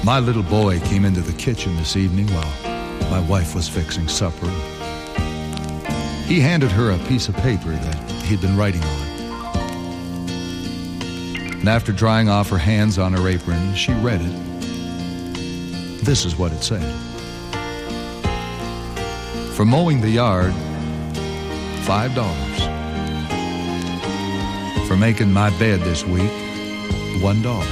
My little boy came into the kitchen this evening while my wife was fixing supper. He handed her a piece of paper that he'd been writing on. And after drying off her hands on her apron, she read it. This is what it said. For mowing the yard, $5. For making my bed this week, $1.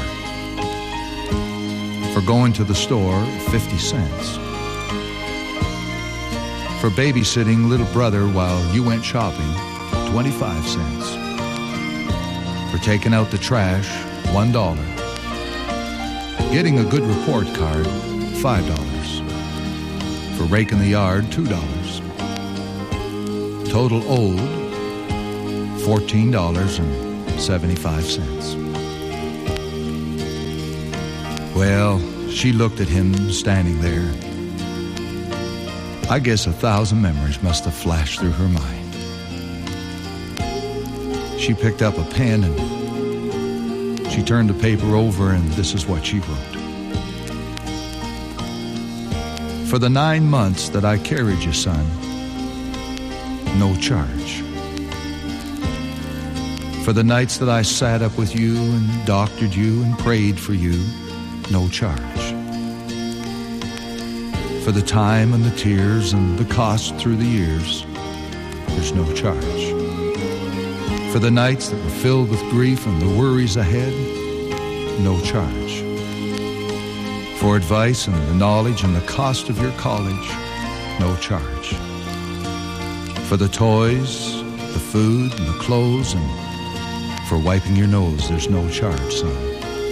For going to the store, 50 cents. For babysitting little brother while you went shopping, 25 cents. For taking out the trash, $1. Getting a good report card, $5. For raking the yard, $2. Total owed, $14.75. Well, she looked at him standing there. I guess 1,000 memories must have flashed through her mind. She picked up a pen and she turned the paper over, and this is what she wrote. For the 9 months that I carried you, son, no charge. For the nights that I sat up with you and doctored you and prayed for you, no charge. For the time and the tears and the cost through the years, there's no charge. For the nights that were filled with grief and the worries ahead, no charge. For advice and the knowledge and the cost of your college, no charge. For the toys, the food and the clothes, and for wiping your nose, there's no charge, son.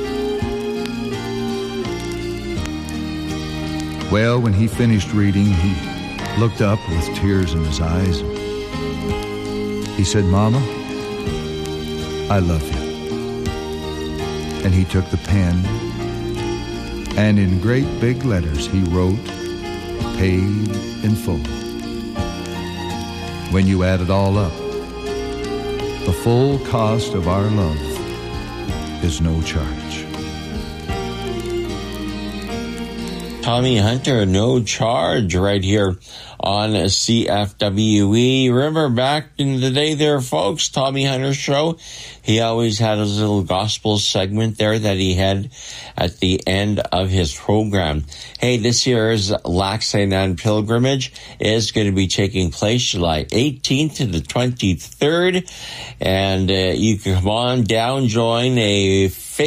Well, when he finished reading, he looked up with tears in his eyes. He said, Mama, I love you. And he took the pen, and in great big letters he wrote, paid in full. When you add it all up, the full cost of our love is no charge. Tommy Hunter, no charge, right here on CFWE. Remember back in the day there, folks, Tommy Hunter show, he always had his little gospel segment there that he had at the end of his program. Hey, this year's Lac St. Anne pilgrimage is going to be taking place July 18th to the 23rd. And you can come on down, join a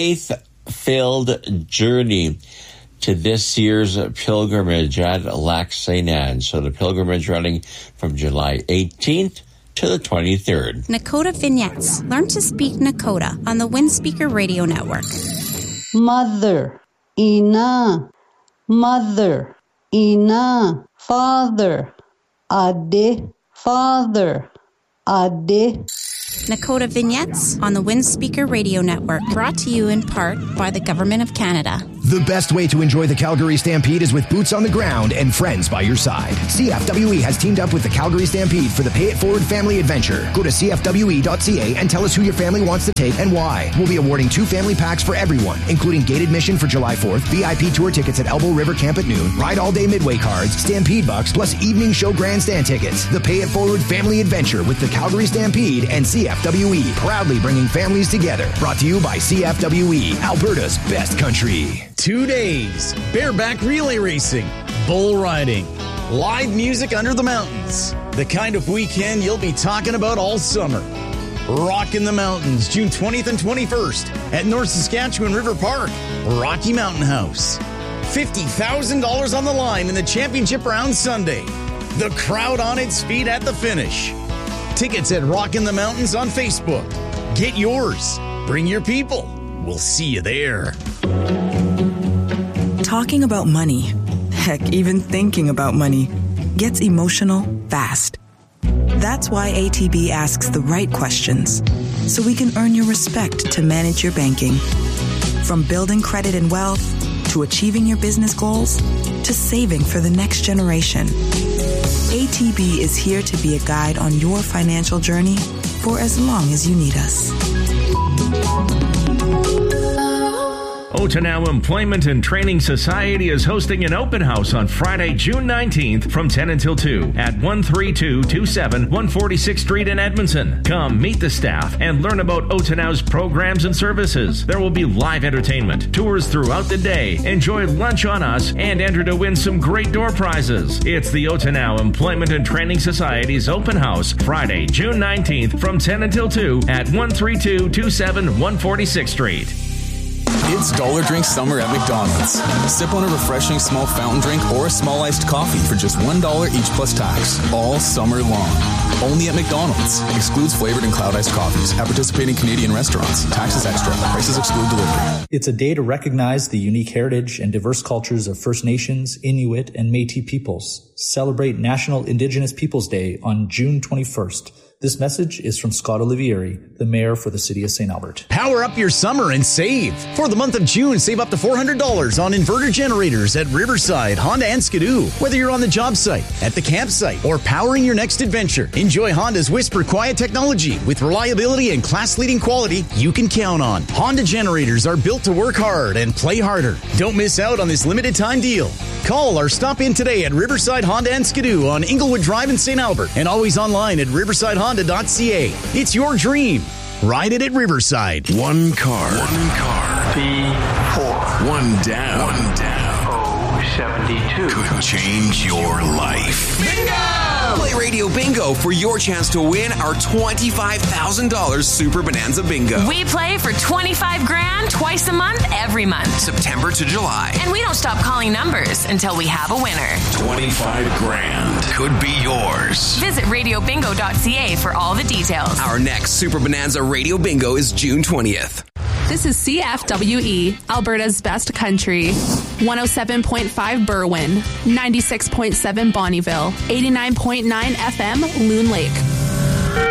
faith-filled journey to this year's pilgrimage at Lac St. Anne. So the pilgrimage running from July 18th to the 23rd. Nakota Vignettes. Learn to speak Nakota on the Windspeaker Radio Network. Mother, ina. Mother, ina. Father, ade. Father, ade. Nakota Vignettes on the Windspeaker Radio Network. Brought to you in part by the Government of Canada. The best way to enjoy the Calgary Stampede is with boots on the ground and friends by your side. CFWE has teamed up with the Calgary Stampede for the Pay It Forward Family Adventure. Go to CFWE.ca and tell us who your family wants to take and why. We'll be awarding 2 family packs for everyone, including gate admission for July 4th, VIP tour tickets at Elbow River Camp at noon, ride all day Midway cards, Stampede bucks, plus evening show grandstand tickets. The Pay It Forward Family Adventure with the Calgary Stampede and CFWE, proudly bringing families together. Brought to you by CFWE, Alberta's best country. 2 days, bareback relay racing, bull riding, live music under the mountains. The kind of weekend you'll be talking about all summer. Rockin' the Mountains, June 20th and 21st at North Saskatchewan River Park, Rocky Mountain House. $50,000 on the line in the championship round Sunday. The crowd on its feet at the finish. Tickets at Rockin' the Mountains on Facebook. Get yours. Bring your people. We'll see you there. Talking about money, heck, even thinking about money, gets emotional fast. That's why ATB asks the right questions, so we can earn your respect to manage your banking. From building credit and wealth, to achieving your business goals, to saving for the next generation. ATB is here to be a guide on your financial journey for as long as you need us. Otonow Employment and Training Society is hosting an open house on Friday, June 19th from 10 until 2 at 13227 146th Street in Edmondson. Come meet the staff and learn about Otonow's programs and services. There will be live entertainment, tours throughout the day. Enjoy lunch on us and enter to win some great door prizes. It's the Otonow Employment and Training Society's open house, Friday, June 19th from 10 until 2 at 13227 146th Street. It's Dollar Drink Summer at McDonald's. Sip on a refreshing small fountain drink or a small iced coffee for just $1 each plus tax, all summer long. Only at McDonald's. Excludes flavored and cloud iced coffees at participating Canadian restaurants. Taxes extra. Prices exclude delivery. It's a day to recognize the unique heritage and diverse cultures of First Nations, Inuit, and Métis peoples. Celebrate National Indigenous Peoples Day on June 21st. This message is from Scott Olivieri, the mayor for the city of St. Albert. Power up your summer and save. For the month of June, save up to $400 on inverter generators at Riverside, Honda, and Skidoo. Whether you're on the job site, at the campsite, or powering your next adventure, enjoy Honda's Whisper Quiet technology with reliability and class-leading quality you can count on. Honda generators are built to work hard and play harder. Don't miss out on this limited time deal. Call or stop in today at Riverside Honda and Skidoo on Inglewood Drive in St. Albert, and always online at riversidehonda.ca. It's your dream. Ride it at Riverside. One car. B4. One down. 072. Could change your life. Bingo! Play Radio Bingo for your chance to win our $25,000 Super Bonanza Bingo. We play for $25,000 twice a month, every month. September to July. And we don't stop calling numbers until we have a winner. $25,000 could be yours. Visit radiobingo.ca for all the details. Our next Super Bonanza Radio Bingo is June 20th. This is CFWE, Alberta's best country. 107.5 Berwyn, 96.7 Bonnyville, 89.9 FM Loon Lake.